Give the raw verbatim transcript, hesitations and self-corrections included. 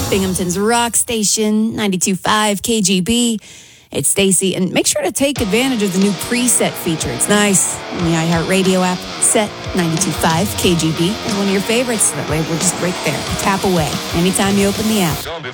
Binghamton's rock station, ninety-two point five K G B. It's Stacy, and make sure to take advantage of the new preset feature. It's nice. In the iHeartRadio app, set ninety-two point five K G B is one of your favorites. That way, we're just right there. Tap away anytime you open the app.